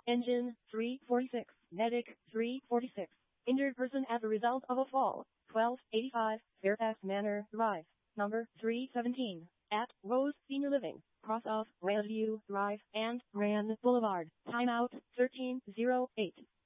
Engine 346. Medic 346. Injured person as a result of a fall. 1285 Fairfax Manor Drive. Number 317. At Rose Senior Living. Cross off Grandview Drive and Grand Boulevard. Timeout 1308.